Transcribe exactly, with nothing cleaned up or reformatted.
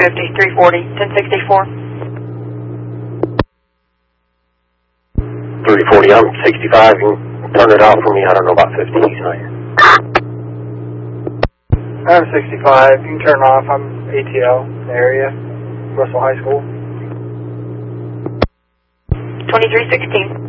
fifty, three forty, ten sixty-four. three forty, I'm sixty-five. You can turn it off for me. I don't know about fifty. He's not here. I'm sixty-five. You can turn it off. I'm A T L area, Russell High School. twenty-three sixteen.